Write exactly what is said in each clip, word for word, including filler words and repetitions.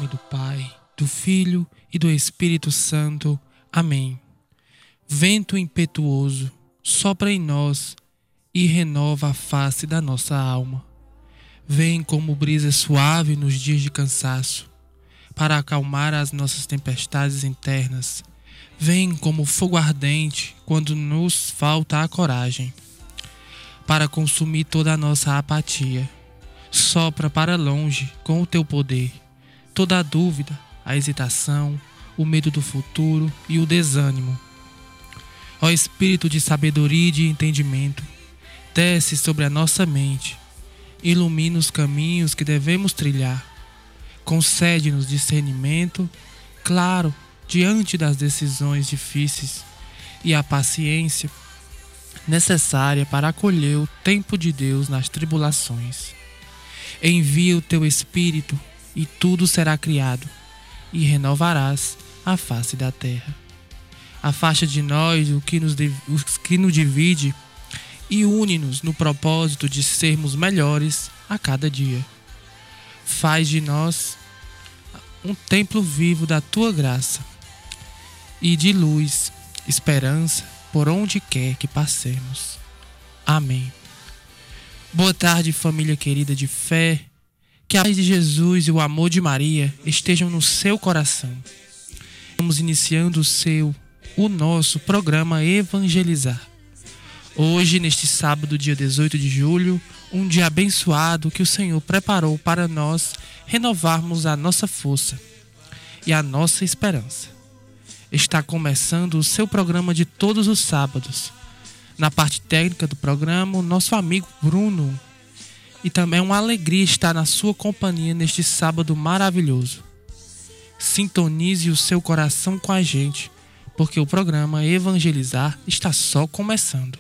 nome do Pai, do Filho e do Espírito Santo. Amém. Vento impetuoso, sopra em nós e renova a face da nossa alma. Vem como brisa suave nos dias de cansaço, para acalmar as nossas tempestades internas. Vem como fogo ardente quando nos falta a coragem, para consumir toda a nossa apatia. Sopra para longe com o teu poder toda a dúvida, a hesitação, o medo do futuro e o desânimo. Ó Espírito de sabedoria e de entendimento, desce sobre a nossa mente, ilumina os caminhos que devemos trilhar, concede-nos discernimento, claro, diante das decisões difíceis e a paciência necessária para acolher o tempo de Deus nas tribulações. Envia o teu Espírito e tudo será criado, e renovarás a face da terra. Afasta de nós o que nos, o que nos divide e une-nos no propósito de sermos melhores a cada dia. Faz de nós um templo vivo da tua graça e de luz, esperança por onde quer que passemos. Amém. Boa tarde, família querida de fé. Que a paz de Jesus e o amor de Maria estejam no seu coração. Estamos iniciando o seu, o nosso programa Evangelizar. Hoje, neste sábado, dia dezoito de julho, um dia abençoado que o Senhor preparou para nós renovarmos a nossa força e a nossa esperança. Está começando o seu programa de todos os sábados. Na parte técnica do programa, o nosso amigo Bruno. E também é uma alegria estar na sua companhia neste sábado maravilhoso. Sintonize o seu coração com a gente, porque o programa Evangelizar está só começando.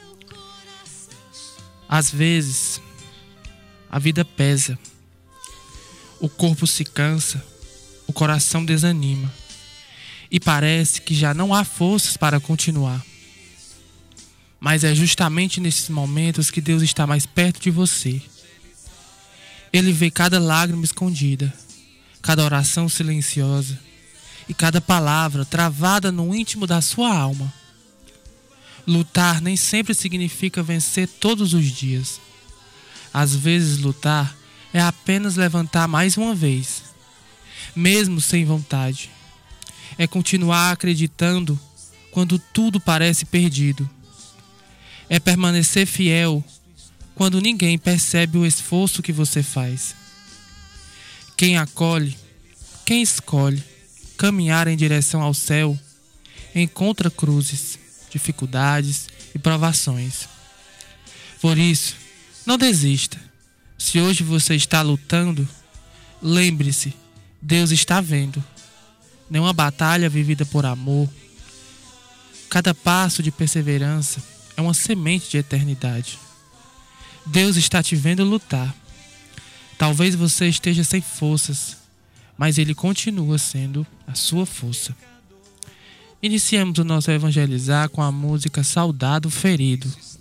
Às vezes, a vida pesa, o corpo se cansa, o coração desanima e parece que já não há forças para continuar. Mas é justamente nesses momentos que Deus está mais perto de você. Ele vê cada lágrima escondida, cada oração silenciosa e cada palavra travada no íntimo da sua alma. Lutar nem sempre significa vencer todos os dias. Às vezes lutar é apenas levantar mais uma vez, mesmo sem vontade. É continuar acreditando quando tudo parece perdido. É permanecer fiel quando ninguém percebe o esforço que você faz. Quem acolhe, quem escolhe caminhar em direção ao céu, encontra cruzes, dificuldades e provações. Por isso, não desista. Se hoje você está lutando, lembre-se, Deus está vendo. Nenhuma batalha vivida por amor. Cada passo de perseverança é uma semente de eternidade. Deus está te vendo lutar. Talvez você esteja sem forças, mas Ele continua sendo a sua força. Iniciamos o nosso Evangelizar com a música Saudado Ferido.